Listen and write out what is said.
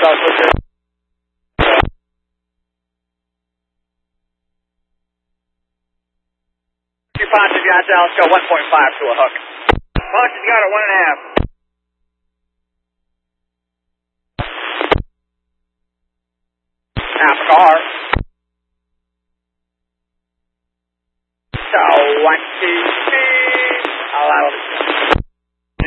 Dallas, what's your... 2 Ponton, got Dallas, go 1.5 to a hook. Ponton got a 1.5.